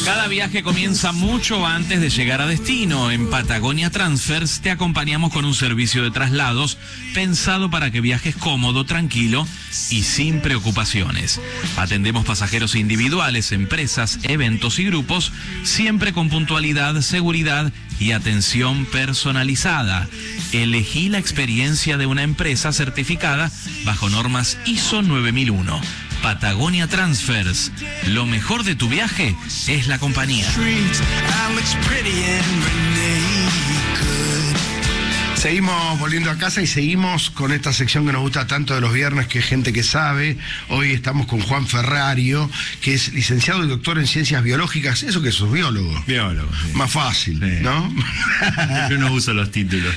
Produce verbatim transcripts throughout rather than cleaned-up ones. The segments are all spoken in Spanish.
Cada viaje comienza mucho antes de llegar a destino. En Patagonia Transfers te acompañamos con un servicio de traslados pensado para que viajes cómodo, tranquilo y sin preocupaciones. Atendemos pasajeros individuales, empresas, eventos y grupos, siempre con puntualidad, seguridad y atención personalizada. Elegí la experiencia de una empresa certificada bajo normas I S O nueve mil uno. Patagonia Transfers. Lo mejor de tu viaje es la compañía. Seguimos volviendo a casa y seguimos con esta sección que nos gusta tanto de los viernes, que es Gente que Sabe. Hoy estamos con Juan Ferrario, que es licenciado y doctor en Ciencias Biológicas. ¿Eso que sos biólogo? Biólogo, sí. Más fácil, sí. ¿No? Yo no uso los títulos.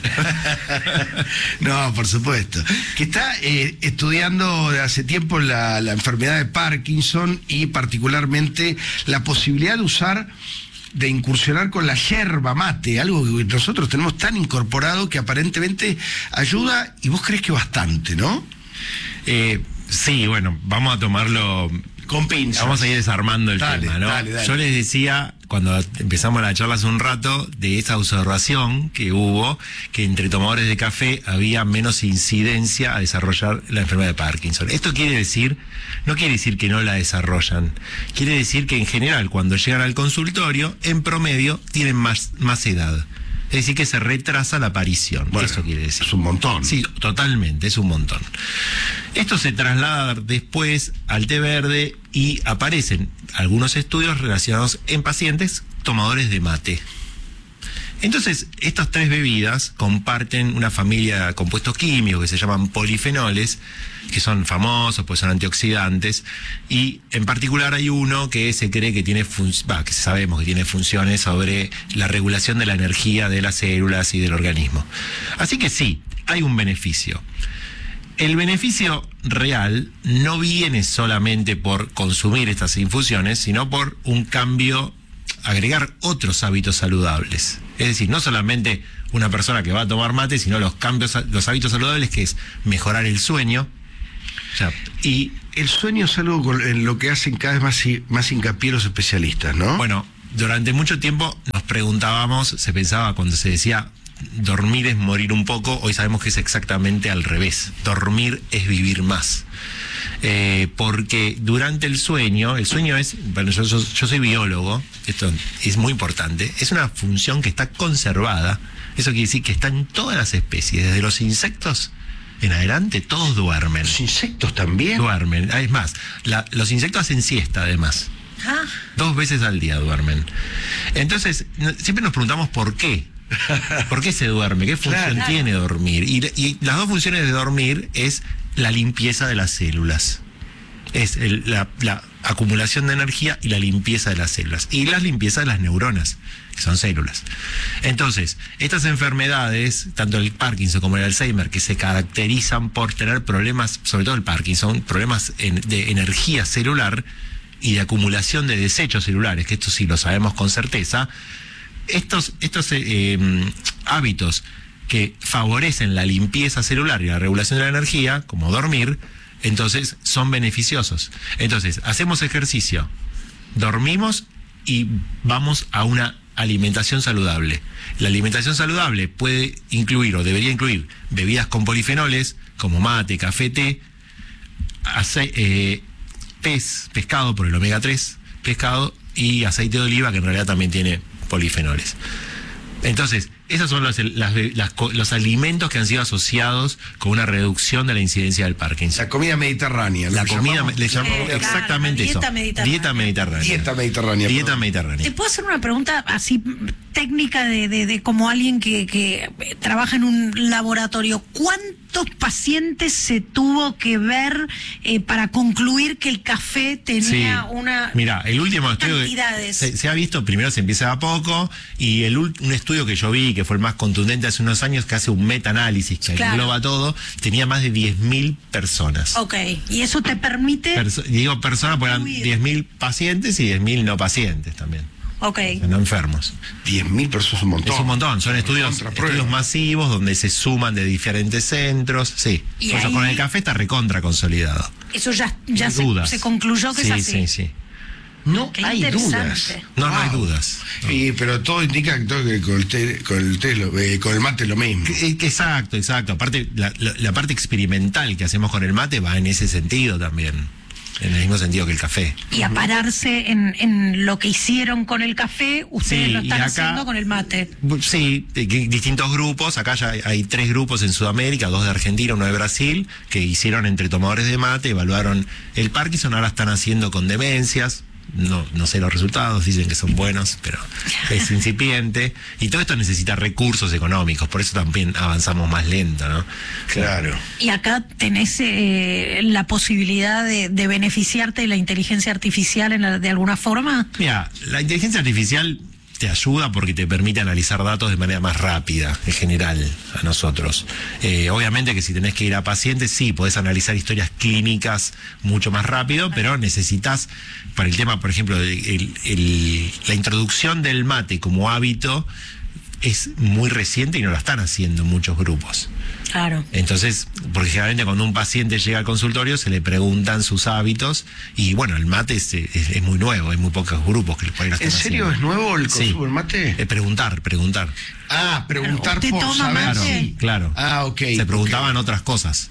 No, por supuesto. Que está eh, estudiando de hace tiempo la, la enfermedad de Parkinson y particularmente la posibilidad de usar... de incursionar con la yerba mate, algo que nosotros tenemos tan incorporado que aparentemente ayuda, y vos crees que bastante, ¿no? Eh, sí, bueno, vamos a tomarlo con pinzas. Vamos a ir desarmando el dale, tema, ¿no? Dale, dale. Yo les decía, cuando empezamos la charla hace un rato, de esa observación que hubo, que entre tomadores de café había menos incidencia a desarrollar la enfermedad de Parkinson. Esto quiere decir, no quiere decir que no la desarrollan, quiere decir que en general cuando llegan al consultorio, en promedio, tienen más, más edad. Es decir, que se retrasa la aparición. Bueno, eso quiere decir. Es un montón. Sí, totalmente, es un montón. Esto se traslada después al té verde y aparecen algunos estudios relacionados en pacientes tomadores de mate. Entonces, estas tres bebidas comparten una familia de compuestos químicos que se llaman polifenoles, que son famosos, pues son antioxidantes, y en particular hay uno que se cree que tiene fun- bah, que sabemos que tiene funciones sobre la regulación de la energía de las células y del organismo. Así que sí, hay un beneficio. El beneficio real no viene solamente por consumir estas infusiones, sino por un cambio, agregar otros hábitos saludables. Es decir, no solamente una persona que va a tomar mate, sino los cambios, los hábitos saludables, que es mejorar el sueño. O sea, y el sueño es algo con, en lo que hacen cada vez más, más hincapié los especialistas, ¿no? Bueno, durante mucho tiempo nos preguntábamos, se pensaba cuando se decía dormir es morir un poco, hoy sabemos que es exactamente al revés. Dormir es vivir más. Eh, porque durante el sueño, el sueño es, bueno, yo, yo, yo soy biólogo, esto es muy importante, es una función que está conservada. Eso quiere decir que está en todas las especies, desde los insectos en adelante, todos duermen. ¿Los insectos también? Duermen, es más, la, los insectos hacen siesta además. ¿Ah? Dos veces al día duermen. Entonces, no, siempre nos preguntamos por qué. ¿Por qué se duerme? ¿Qué función Claro. tiene dormir? Y, y las dos funciones de dormir es la limpieza de las células. Es el, la, la acumulación de energía y la limpieza de las células. Y la limpieza de las neuronas, que son células. Entonces, estas enfermedades, tanto el Parkinson como el Alzheimer, que se caracterizan por tener problemas, sobre todo el Parkinson, problemas en, de energía celular y de acumulación de desechos celulares, que esto sí lo sabemos con certeza, estos, estos eh, hábitos que favorecen la limpieza celular y la regulación de la energía, como dormir, entonces son beneficiosos. Entonces, hacemos ejercicio, dormimos y vamos a una alimentación saludable. La alimentación saludable puede incluir, o debería incluir, bebidas con polifenoles, como mate, café, té, ace- eh, pez, pescado por el omega tres, pescado, y aceite de oliva, que en realidad también tiene polifenoles. Entonces, esos son los, las, las, los alimentos que han sido asociados con una reducción de la incidencia del Parkinson. La comida mediterránea. La comida, llamamos, le llamamos Eh, claro, exactamente dieta eso. mediterránea. Dieta mediterránea. Dieta mediterránea. Dieta perdón. mediterránea. ¿Te puedo hacer una pregunta así técnica de, de, de como alguien que, que trabaja en un laboratorio? ¿Cuántos pacientes se tuvo que ver eh, para concluir que el café tenía Sí. una... Mira, el último estudio cantidades? se, se ha visto, primero se empieza a poco, y el un estudio que yo vi, que fue el más contundente hace unos años, que hace un metaanálisis que Claro. engloba todo, tenía más de diez mil personas. Ok, y eso te permite... Perso digo personas, porque eran concluir. diez mil pacientes y diez mil no pacientes también, Ok. o sea, no enfermos. diez mil personas es un montón. Es un montón, son estudios, Contraprueba. estudios masivos donde se suman de diferentes centros, sí. Y Por eso ahí- con el café está recontra consolidado. Eso ya, ya Hay se, dudas. se concluyó que sí, es así. Sí, sí, No Qué hay interesante. dudas. No, no hay Wow. dudas. No. Y, pero todo indica que, todo que con el té, con el té lo- eh, con el mate es lo mismo. Que- que Exacto, exacto. Aparte, la, la- la parte experimental que hacemos con el mate va en ese sentido también. En el mismo sentido que el café. Y a pararse en, en lo que hicieron con el café, ustedes Sí, lo y están acá- haciendo con el mate. Sí, de- que- distintos grupos. Acá ya hay, hay tres grupos en Sudamérica, dos de Argentina, uno de Brasil, que hicieron entre tomadores de mate, evaluaron el Parkinson, ahora están haciendo con demencias. No, no sé los resultados, dicen que son buenos, pero es incipiente. Y todo esto necesita recursos económicos, por eso también avanzamos más lento, ¿no? Claro. Y acá tenés eh, la posibilidad de, de beneficiarte de la inteligencia artificial en la- de alguna forma. Mira, la inteligencia artificial te ayuda porque te permite analizar datos de manera más rápida, en general, a nosotros. Eh, obviamente que si tenés que ir a pacientes, sí, podés analizar historias clínicas mucho más rápido, pero necesitas, para el tema, por ejemplo, el- el- la introducción del mate como hábito es muy reciente y no lo están haciendo muchos grupos. Claro. Entonces, porque generalmente cuando un paciente llega al consultorio se le preguntan sus hábitos y bueno, el mate es, es- es muy nuevo, hay muy pocos grupos que por ahí lo están ¿En serio haciendo. es nuevo el Sí. consumo del mate? Eh, preguntar, preguntar. Ah, preguntar ¿Usted por toma saber mate? si- Claro. Ah, ok. Se preguntaban ok. otras cosas.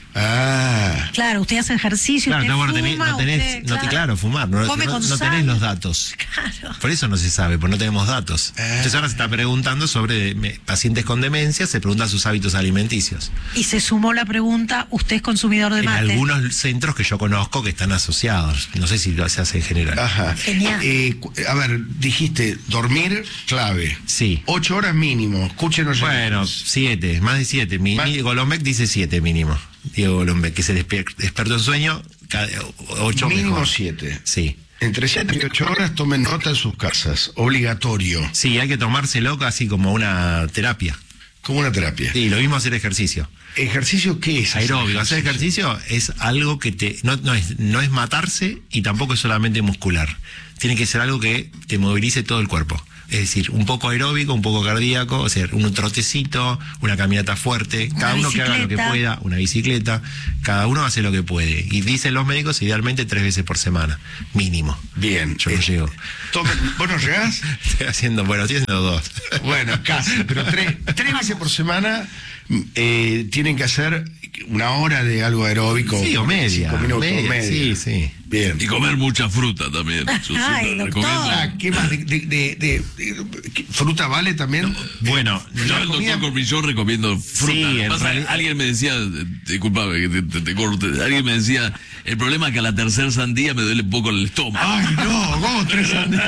Ah. Claro, usted hace ejercicio, Claro, usted no, bueno, fuma, tenés, no tenés, usted, no te- claro, fumar, no, Come no- con no sal. tenés los datos. Claro. Por eso no se sabe, porque no tenemos datos. Ah. Entonces ahora se está preguntando sobre me- pacientes con demencia, se preguntan sus hábitos alimenticios. Y se sumó la pregunta, ¿usted es consumidor de En mate? algunos centros que yo conozco que están asociados, no sé si lo se hace en general. Ajá. Genial. Eh, cu- a ver, dijiste, dormir, clave. Sí. Ocho horas mínimo. Escúchenos. Bueno, siete, más de siete. Mi, Más- mi- Golombek dice siete mínimo. Diego Golombek, que es el exper- experto en sueño, cada, ocho mínimo mejor. siete. Sí. Entre siete y ocho horas tomen nota en sus casas. Obligatorio. Sí, hay que tomárselo casi como una terapia. Como una terapia. Y lo mismo hacer ejercicio. ¿Ejercicio qué es? hacer Aeróbico. Hacer ejercicio es algo que te. No, no, es, no es matarse y tampoco es solamente muscular. Tiene que ser algo que te movilice todo el cuerpo. Es decir, un poco aeróbico, un poco cardíaco, o sea, un trotecito, una caminata fuerte, Una cada uno que haga lo que bicicleta. pueda, una bicicleta, cada uno hace lo que puede. Y dicen los médicos, idealmente tres veces por semana, mínimo. Bien. Yo no Eh, llego. tomen- ¿Vos no llegás? Estoy haciendo, bueno, estoy haciendo dos. Bueno, casi, pero tres, tres veces por semana eh, tienen que hacer una hora de algo aeróbico. Sí, o media. Cinco minutos, media, media. Sí, sí. Bien. Y comer mucha fruta también. Yo Ay, siempre doctor. recomiendo. Ah, ¿qué más? ¿De, de, de- de- de- qué- ¿Fruta vale también? Bueno, Yo, el comida- doctor Cormillón, recomiendo fruta. Sí, Lo que en pasa, realidad- alguien me decía, eh, disculpame que te, te- te corte, alguien me decía, el problema es que a la tercera sandía me duele un poco el estómago. Ay, no, ¿cómo tres sandías?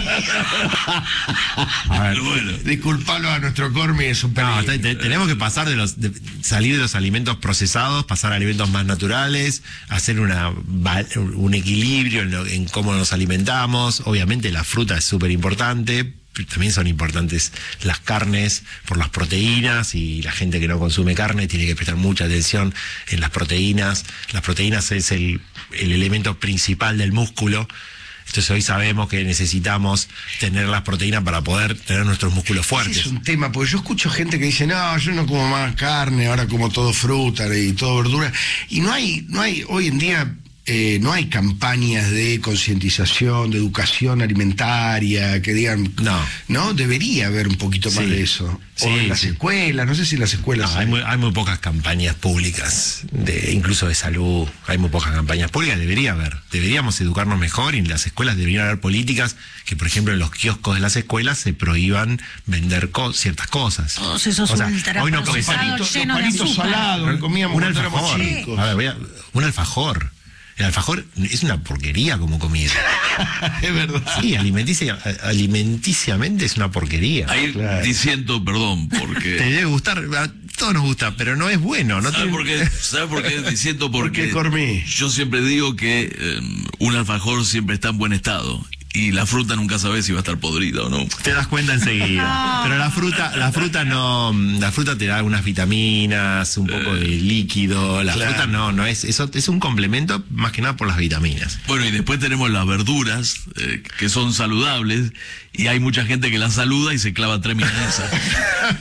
a ver, Pero bueno. Disculpalo a nuestro Cormi, es un No, peligro. te- te- tenemos que pasar de los de- salir de los alimentos procesados, pasar a alimentos más naturales, hacer una va- un equilibrio en, lo- en cómo nos alimentamos. Obviamente la fruta es súper importante, pero también son importantes las carnes por las proteínas y la gente que no consume carne tiene que prestar mucha atención en las proteínas. Las proteínas es el, el elemento principal del músculo. Entonces hoy sabemos que necesitamos tener las proteínas para poder tener nuestros músculos Ese fuertes. es un tema, porque yo escucho gente que dice, no, yo no como más carne, ahora como todo fruta y todo verdura. Y no hay, no hay, hoy en día eh, no hay campañas de concientización, de educación alimentaria, que digan, No. no, debería haber un poquito más Sí. de eso. Sí, o en las sí. escuelas, no sé si en las escuelas No, hay, muy, hay muy pocas campañas públicas, de, incluso de salud, hay muy pocas campañas públicas, debería haber, deberíamos educarnos mejor y en las escuelas deberían haber políticas que, por ejemplo, en los kioscos de las escuelas se prohíban vender co- ciertas cosas. Todos esos O sea, ultra hoy no Los puede ser- procesados. palitos, los lleno de palitos azúcar. salados que comíamos un cuando éramos alfajor. chicos. A ver, voy a- un alfajor. El alfajor es una porquería como comida. Es verdad. Sí, alimenticia, alimenticiamente es una porquería. Ahí Claro. diciendo, perdón, Te porque... debe gustar, a todos nos gusta, pero no es bueno. No ¿Sabe tiene- por qué? ¿Sabe por qué? Diciendo porque... qué, Cormi? Yo siempre digo que eh, un alfajor siempre está en buen estado. Y la fruta nunca sabes si va a estar podrida o no. Te das cuenta enseguida. Pero la fruta, la fruta no, la fruta te da algunas vitaminas, un poco de líquido. La Claro. fruta no, no es, eso es un complemento más que nada por las vitaminas. Bueno, y después tenemos las verduras, eh, que son saludables, y hay mucha gente que las saluda y se clava tres milanesas.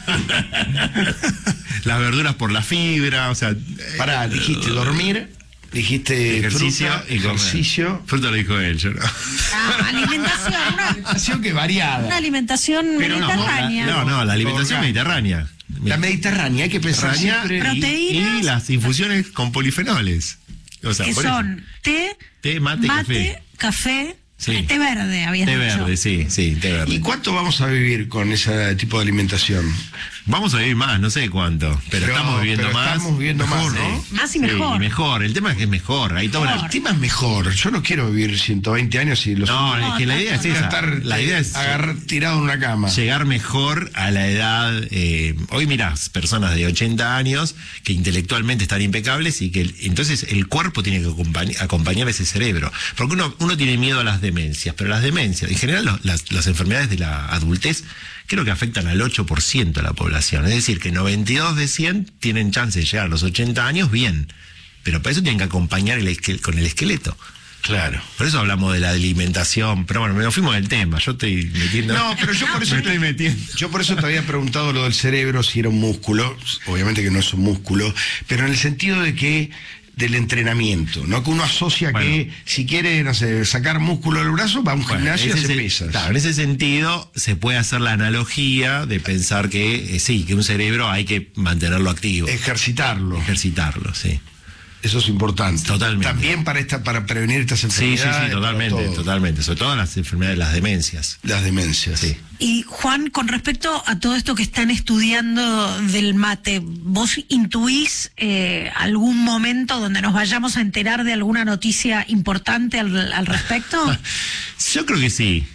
Las verduras por la fibra, o sea, Pará, dijiste dormir, Dijiste Ejercicio fruta, y comer. ejercicio. Fruta lo dijo él, yo no. Ah, alimentación, una, Alimentación que variada. una alimentación Pero no, mediterránea. no, no, la alimentación Orgánica. mediterránea. La mediterránea, hay que pensar Mediterránea siempre. y- Proteínas. y las infusiones con polifenoles. O sea, que por eso. son té, Té, mate, café. café, Sí. té verde, habías Té dicho. verde, sí, sí, té verde. ¿Y cuánto vamos a vivir con ese tipo de alimentación? Vamos a vivir más, no sé cuánto, pero, Pero- estamos viviendo pero más. estamos viviendo más, ¿no? Más y Sí, mejor. y mejor. El tema es que es mejor. Hay toda Mejor. una... El tema es mejor. Yo no quiero vivir ciento veinte años y los No, es que la idea es quiero esa. estar La idea es agarrar tirado en una cama. llegar mejor a la edad. eh, hoy mirás personas de ochenta años que intelectualmente están impecables y que el- entonces el cuerpo tiene que acompañ- acompañar ese cerebro. Porque uno, uno tiene miedo a las demencias, pero las demencias, en general los- las, las enfermedades de la adultez, creo que afectan al ocho por ciento de la población. Es decir, que noventa y dos de cien tienen chance de llegar a los ochenta años bien. Pero para eso tienen que acompañar el esquel- con el esqueleto. Claro. Por eso hablamos de la alimentación, pero bueno, nos fuimos del tema, yo estoy metiendo... No, pero yo por eso me estoy metiendo. Yo por eso te había preguntado lo del cerebro, si era un músculo. Obviamente que no es un músculo, pero en el sentido de que del entrenamiento, ¿no? Que uno asocia Bueno. que si quiere, no sé, sacar músculo del brazo, va a un Bueno, gimnasio y ese hace se- pesas. Claro, en ese sentido se puede hacer la analogía de pensar que eh, sí, que un cerebro hay que mantenerlo activo, Ejercitarlo. ejercitarlo, sí. Eso es importante. Totalmente. También para esta, para prevenir estas Sí, sí, enfermedades. sí, totalmente, para todo. totalmente. Sobre todo las enfermedades, las demencias. Las demencias. Sí. Y Juan, con respecto a todo esto que están estudiando del mate, ¿vos intuís eh, algún momento donde nos vayamos a enterar de alguna noticia importante al, al respecto? Yo creo que sí.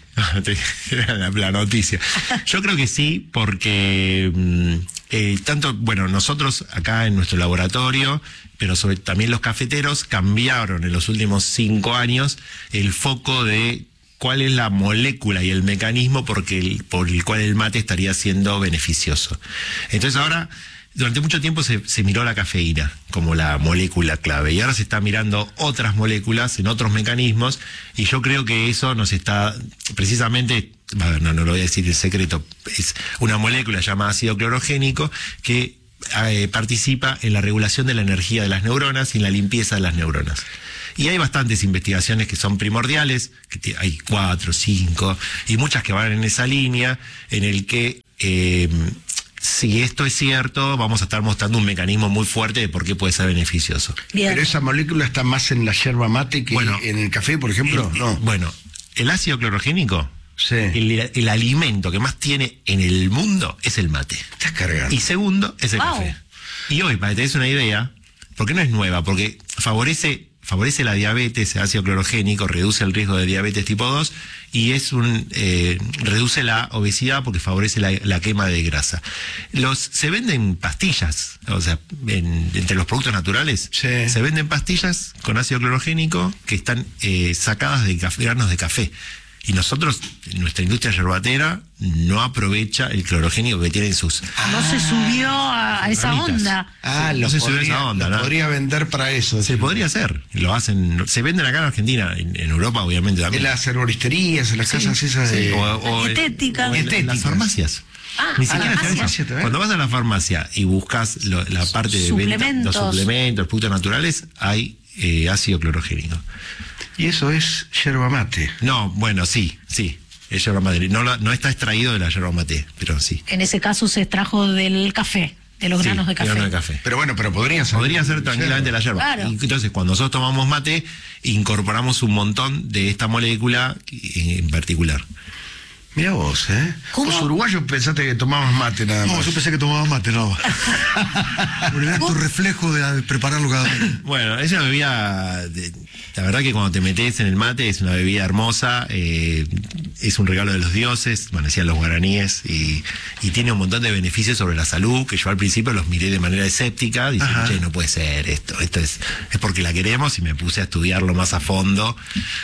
Era la, la noticia. Yo creo que sí, porque mm, eh, tanto, bueno, nosotros acá en nuestro laboratorio, pero sobre también los cafeteros cambiaron en los últimos cinco años el foco de cuál es la molécula y el mecanismo porque el, por el cual el mate estaría siendo beneficioso. Entonces ahora, durante mucho tiempo se, se miró la cafeína como la molécula clave y ahora se está mirando otras moléculas en otros mecanismos y yo creo que eso nos está precisamente, a ver, no, no lo voy a decir en secreto, es una molécula llamada ácido clorogénico que eh, participa en la regulación de la energía de las neuronas y en la limpieza de las neuronas. Y hay bastantes investigaciones que son primordiales, que te- hay cuatro, cinco, y muchas que van en esa línea, en el que eh, si esto es cierto, vamos a estar mostrando un mecanismo muy fuerte de por qué puede ser beneficioso. Bien. Pero esa molécula está más en la yerba mate que Bueno, en el café, por ejemplo. El- no. Bueno, el ácido clorogénico, Sí. el, el alimento que más tiene en el mundo es el mate. Estás cargando. Y segundo es el Wow. café. Y hoy, para que te des una idea, porque no es nueva, porque favorece, favorece la diabetes, el ácido clorogénico, reduce el riesgo de diabetes tipo dos y es un eh, reduce la obesidad porque favorece la, la quema de grasa. Los se venden pastillas, o sea, en- entre los productos naturales, Sí. se venden pastillas con ácido clorogénico que están eh, sacadas de café- granos de café. Y nosotros, nuestra industria yerbatera, no aprovecha el clorogénico que tiene en sus... No se subió a, a esa Ramitas. onda. Ah, Sí, lo no se sube podría, esa onda, lo ¿no? podría vender para eso. Se podría hacer, lo hacen, se venden acá en Argentina, en, en Europa obviamente En también. las herboristerías, en las casas esas de... O, o en- Dietética. o en, en Dietéticas. las farmacias. Ah, Ni a siquiera la te farmacia venden. también. Cuando vas a la farmacia y buscas lo- la parte de venta, Suplementos. los suplementos, los productos naturales, hay eh, ácido clorogénico. Y eso es yerba mate. No, bueno, sí, sí, es yerba mate. No, lo- no está extraído de la yerba mate, pero sí. En ese caso se extrajo del café, de los Sí, granos de café. grano de café. Pero bueno, pero podría ser. Podría ser tranquilamente la yerba. Claro. Y entonces, cuando nosotros tomamos mate, incorporamos un montón de esta molécula en particular. Mira vos, ¿eh? ¿Cómo? Vos uruguayos pensaste que tomabas mate nada más. No, yo pensé que tomaba mate, no. Por el alto reflejo de, de prepararlo cada uno. Bueno, es una bebida, de- la verdad que cuando te metes en el mate es una bebida hermosa, eh, es un regalo de los dioses, bueno, decían los guaraníes, y, y tiene un montón de beneficios sobre la salud, que yo al principio los miré de manera escéptica, diciendo, Ajá. che, no puede ser esto, esto es, es porque la queremos, y me puse a estudiarlo más a fondo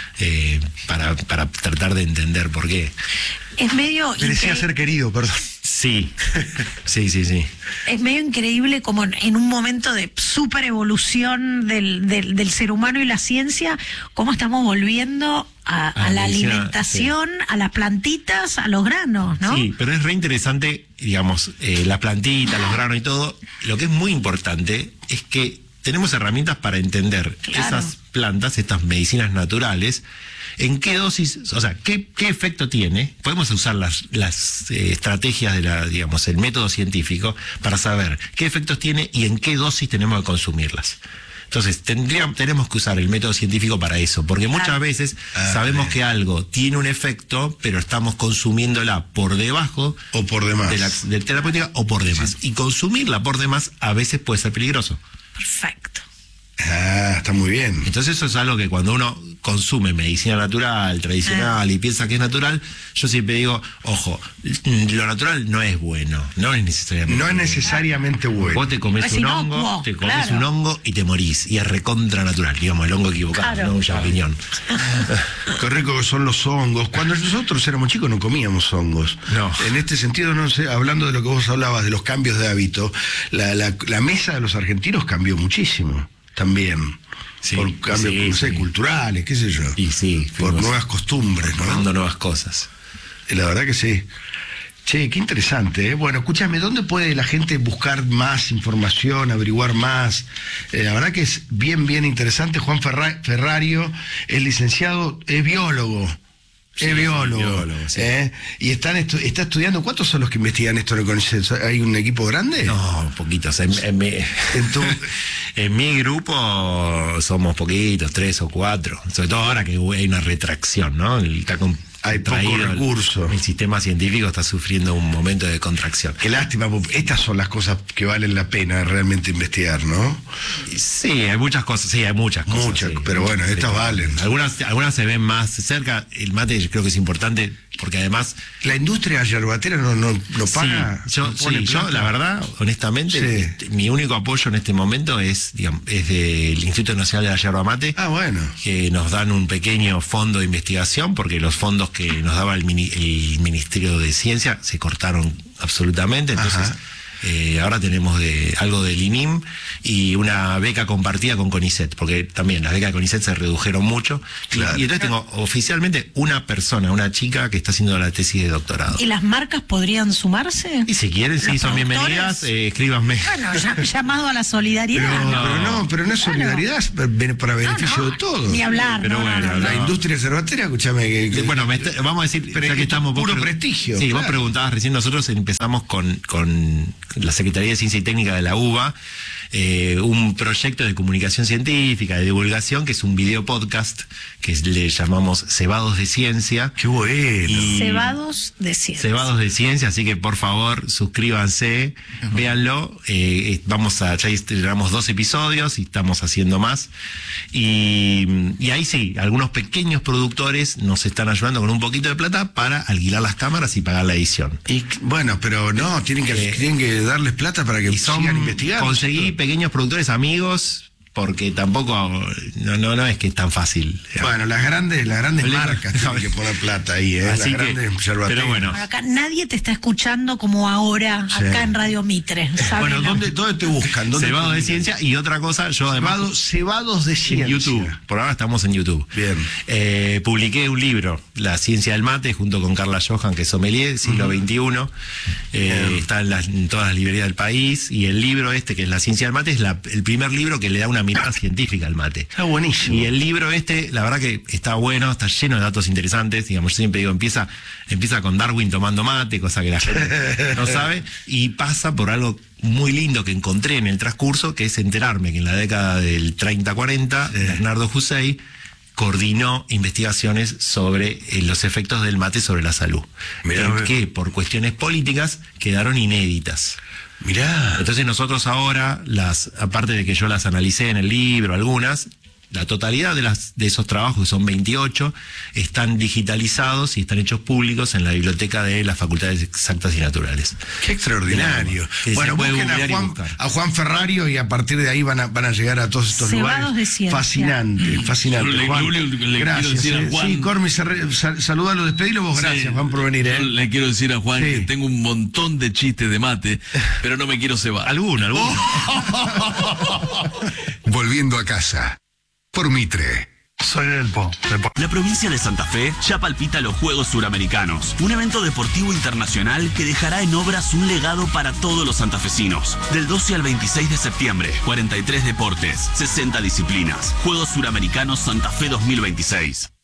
eh, para, para tratar de entender por qué. Es medio Merecía incre- ser querido, perdón. Sí, sí, sí, sí. es medio increíble como en- en un momento de super evolución del, del, del ser humano y la ciencia, cómo estamos volviendo a, a A la medicina, alimentación, a las plantitas, a los granos, ¿no? Sí, pero es re interesante, digamos, eh, la plantita, los granos y todo. Lo que es muy importante es que tenemos herramientas para entender Claro. esas plantas, estas medicinas naturales, en qué dosis, o sea, qué, qué efecto tiene. Podemos usar las, las eh, estrategias de la, digamos, el método científico para saber qué efectos tiene y en qué dosis tenemos que consumirlas. Entonces, tendríamos, tenemos que usar el método científico para eso, porque muchas Claro. veces Ah, sabemos bien. que algo tiene un efecto, pero estamos consumiéndola por debajo O por demás. de la de terapéutica o por demás. Y consumirla por demás a veces puede ser peligroso. Perfecto. Ah, está muy bien. Entonces eso es algo que cuando uno consume medicina natural, tradicional y piensa que es natural, yo siempre digo, ojo, lo natural no es bueno, no es necesariamente No es bueno. necesariamente bueno. Vos te comes Es un inocuo, hongo, te comes claro. un hongo y te morís. Y es recontra natural, digamos, el hongo equivocado, Claro. no un champiñón. Qué rico que son los hongos. Cuando nosotros éramos chicos no comíamos hongos. No. En este sentido, no sé, hablando de lo que vos hablabas, de los cambios de hábito, la, la, la mesa de los argentinos cambió muchísimo también. Sí, por cambios, sí, no sé, sí. culturales, qué sé yo. Y sí, por fuimos nuevas costumbres, ¿no? probando nuevas cosas. Y la verdad que sí. Che, qué interesante, ¿eh? Bueno, escúchame, ¿dónde puede la gente buscar más información, averiguar más? Eh, la verdad que es bien, bien interesante. Juan Ferra- Ferrario es licenciado, es biólogo. Es biólogo. biólogo, sí. ¿eh? Y están estu- está estudiando. ¿Cuántos son los que investigan esto en el CONICET? ¿Hay un equipo grande? No, poquitos. En, en mi, En tu- en mi grupo somos poquitos, tres o cuatro. Sobre todo ahora que hay una retracción, ¿no? El- Está con- Hay poco traído el- recurso. El sistema científico está sufriendo un momento de contracción. Qué lástima, porque estas son las cosas que valen la pena realmente investigar, ¿no? Sí, hay muchas cosas, sí, hay muchas cosas. Muchas, sí. pero bueno, estas Sí. valen. Algunas, algunas se ven más cerca. El mate yo creo que es importante porque además... La industria yerbatera no, no, no paga. Sí, yo, no pone sí, yo, plata. la verdad, honestamente, Sí. este, mi único apoyo en este momento es, digamos, es del Instituto Nacional de la Yerba Mate, Ah, bueno. que nos dan un pequeño fondo de investigación, porque los fondos que nos daba el, mini- el Ministerio de Ciencia se cortaron absolutamente, entonces... Ajá. Eh, ahora tenemos de, algo del I N I M y una beca compartida con CONICET, porque también las becas de CONICET se redujeron mucho. Y- Claro. Y, entonces tengo oficialmente una persona, una chica que está haciendo la tesis de doctorado. ¿Y las marcas podrían sumarse? Y si quieren, sí, ¿Los son productores? bienvenidas, eh, escríbanme. Bueno, ya- llamado a la Pero, solidaridad. pero no, pero no es Claro. solidaridad, es para para beneficio No, no, de todos. Ni hablar, Pero no, no, bueno, no, La no. industria yerbatera, escúchame, que, que- Bueno, me está- vamos a decir, Pero ya es que estamos... vos puro pre- prestigio, Sí, vos claro. preguntabas recién, nosotros empezamos con, con la Secretaría de Ciencia y Técnica de la UBA, eh, un proyecto de comunicación científica, de divulgación, que es un video podcast, que le llamamos Cebados de Ciencia. qué bueno. Y- Cebados de ciencia. Cebados de Ciencia, así que por favor suscríbanse, véanlo. Eh, vamos a, ya estrenamos dos episodios y estamos haciendo más. Y, y ahí sí, algunos pequeños productores nos están ayudando con un poquito de plata para alquilar las cámaras y pagar la edición. Y, bueno, pero no, tienen que, Eh, tienen que darles plata para que Y son, sigan investigando. conseguí pequeños productores amigos, porque tampoco, no, no, no es que es tan fácil. Bueno, las grandes, las grandes Hablé- marcas tienen que poner plata ahí, ¿eh? Así las que- grandes yerbateras. pero bueno. Por acá nadie te está escuchando como ahora, Sí. acá en Radio Mitre. Bueno, ¿saben? ¿dónde, ¿dónde te buscan? ¿Dónde Cebados te de buscan? Ciencia y otra cosa, yo además... Cebados, cebados de ciencia. En YouTube, por ahora estamos en YouTube. Bien. Eh, publiqué un libro, La Ciencia del Mate, junto con Carla Johan, que es sommelier, siglo veintiuno. Eh, está en, las- en todas las librerías del país. Y el libro este, que es La Ciencia del Mate, es la- el primer libro que le da una mirada científica al mate. Está buenísimo. Y el libro este, la verdad que está bueno, está lleno de datos interesantes. Digamos, yo siempre digo, empieza, empieza con Darwin tomando mate, cosa que la gente no sabe, y pasa por algo muy lindo que encontré en el transcurso, que es enterarme que en la década del treinta cuarenta, Bernardo Hussein coordinó investigaciones sobre eh, los efectos del mate sobre la salud, Mirá, que, ve. que por cuestiones políticas quedaron inéditas. Mirá. Entonces nosotros ahora, las, aparte de que yo las analicé en el libro, algunas, la totalidad de, las, de esos trabajos, que son veintiocho, están digitalizados y están hechos públicos en la biblioteca de las Facultades Exactas y Naturales. Qué extraordinario. Que se Bueno, puede busquen a googlear y Juan, buscar. a Juan Ferrario y a partir de ahí van a, van a llegar a todos estos Cebados lugares. de ciencia. Fascinante, fascinante. Yo le- Juan, yo le- le quiero gracias. decir a eh. Juan- Sí, Cormi, sal- sal- saludalo, despedilo vos. Gracias, Sí. Juan, por venir. ¿eh? Yo le quiero decir a Juan Sí. que tengo un montón de chistes de mate, pero no me quiero cebar. Alguno, alguno. Volviendo a casa. Por Mitre. Soy del Po. Del Po. La provincia de Santa Fe ya palpita los Juegos Suramericanos, un evento deportivo internacional que dejará en obras un legado para todos los santafesinos. Del doce al veintiséis de septiembre, cuarenta y tres deportes, sesenta disciplinas. Juegos Suramericanos Santa Fe dos mil veintiséis.